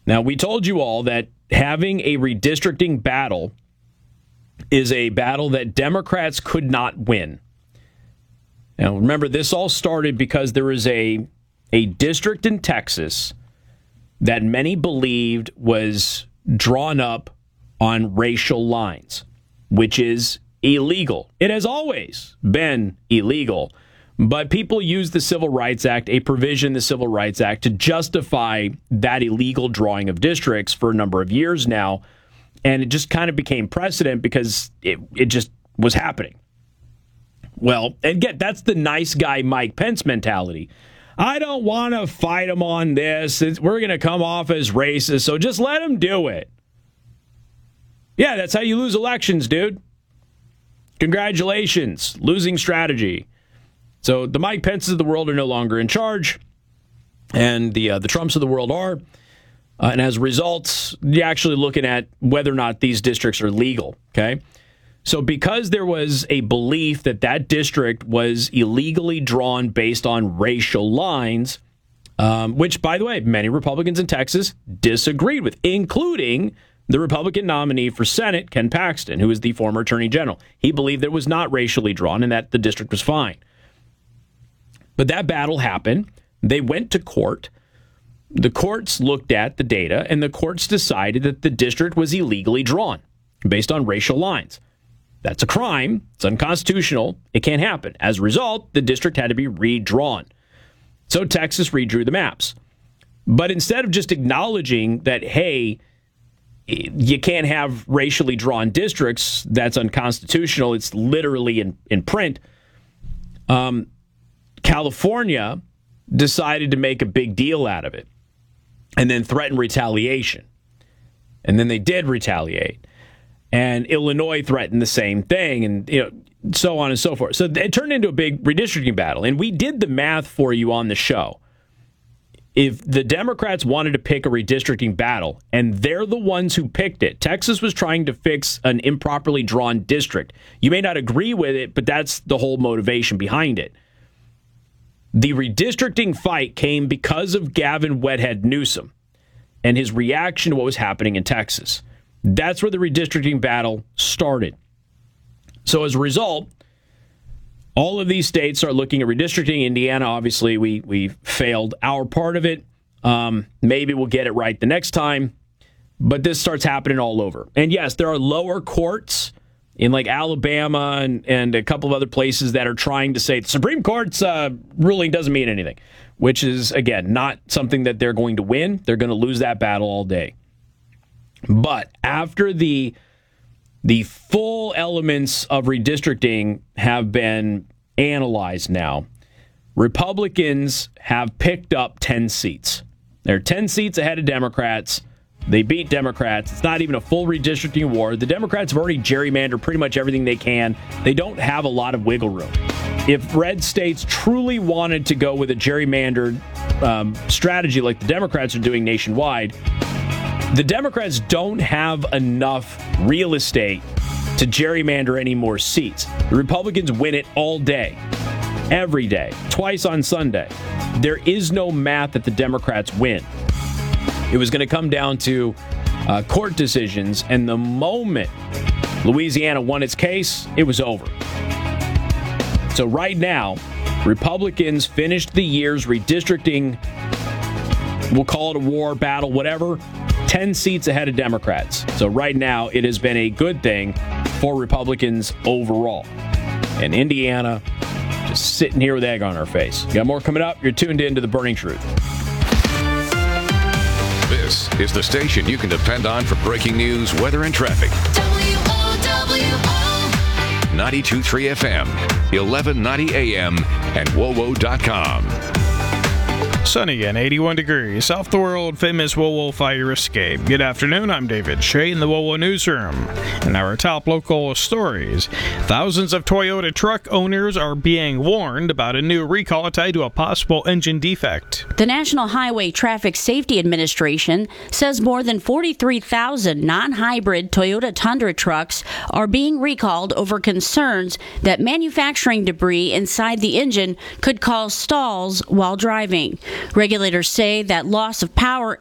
Now, we told you all that having a redistricting battle is a battle that Democrats could not win. Now, remember, this all started because there was a district in Texas that many believed was drawn up on racial lines, which is illegal. It has always been illegal. But people use the Civil Rights Act, a provision in the Civil Rights Act, to justify that illegal drawing of districts for a number of years now. And it just kind of became precedent because it just was happening. Well, and again, that's the nice guy Mike Pence mentality. I don't want to fight him on this. We're going to come off as racist, so just let him do it. Yeah, that's how you lose elections, dude. Congratulations. Losing strategy. So the Mike Pences of the world are no longer in charge, and the Trumps of the world are. And as a result, you're actually looking at whether or not these districts are legal, okay? So because there was a belief that that district was illegally drawn based on racial lines, which, by the way, many Republicans in Texas disagreed with, including the Republican nominee for Senate, Ken Paxton, who is the former Attorney General. He believed that it was not racially drawn and that the district was fine. But that battle happened. They went to court. The courts looked at the data, and the courts decided that the district was illegally drawn based on racial lines. That's a crime. It's unconstitutional. It can't happen. As a result, the district had to be redrawn. So Texas redrew the maps. But instead of just acknowledging that, hey, you can't have racially drawn districts, that's unconstitutional, it's literally in print, California decided to make a big deal out of it and then threaten retaliation. And then they did retaliate. And Illinois threatened the same thing, and so on and so forth. So it turned into a big redistricting battle. And we did the math for you on the show. If the Democrats wanted to pick a redistricting battle, and they're the ones who picked it, Texas was trying to fix an improperly drawn district. You may not agree with it, but that's the whole motivation behind it. The redistricting fight came because of Gavin Wedhead Newsom and his reaction to what was happening in Texas. That's where the redistricting battle started. So as a result, all of these states are looking at redistricting. Indiana, obviously, we failed our part of it. Maybe we'll get it right the next time. But this starts happening all over. And yes, there are lower courts in like Alabama and a couple of other places that are trying to say the Supreme Court's ruling doesn't mean anything, which is, again, not something that they're going to win. They're going to lose that battle all day. But after the full elements of redistricting have been analyzed now, Republicans have picked up 10 seats. They're 10 seats ahead of Democrats. They beat Democrats. It's not even a full redistricting war. The Democrats have already gerrymandered pretty much everything they can. They don't have a lot of wiggle room. If red states truly wanted to go with a gerrymandered strategy like the Democrats are doing nationwide, the Democrats don't have enough real estate to gerrymander any more seats. The Republicans win it all day, every day, twice on Sunday. There is no math that the Democrats win. It was going to come down to court decisions, and the moment Louisiana won its case, it was over. So right now, Republicans finished the year's redistricting, we'll call it a war, battle, whatever, 10 seats ahead of Democrats. So right now, it has been a good thing for Republicans overall. And Indiana, just sitting here with egg on our face. Got more coming up. You're tuned in to The Burning Truth. This is the station you can depend on for breaking news, weather, and traffic. WOWO 92.3 FM, 1190 AM, and WOWO.com. Sunny and 81 degrees off the world-famous WOWO fire escape. Good afternoon, I'm David Shea in the WOWO newsroom. And our top local stories. Thousands of Toyota truck owners are being warned about a new recall tied to a possible engine defect. The National Highway Traffic Safety Administration says more than 43,000 non-hybrid Toyota Tundra trucks are being recalled over concerns that manufacturing debris inside the engine could cause stalls while driving. Regulators say that loss of power